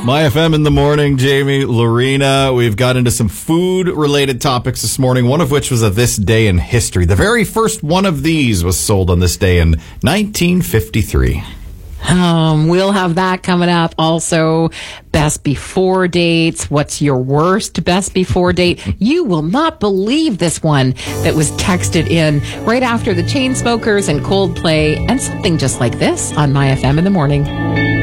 My FM in the morning, Jamie, Lorena. We've got into some food-related topics this morning, one of which was a this day in history. The very first one of these was sold on this day in 1953. We'll have that coming up. Also, best before dates. What's your worst best before date? You will not believe this one that was texted in right after the Chainsmokers and Coldplay and something just like this on My FM in the morning.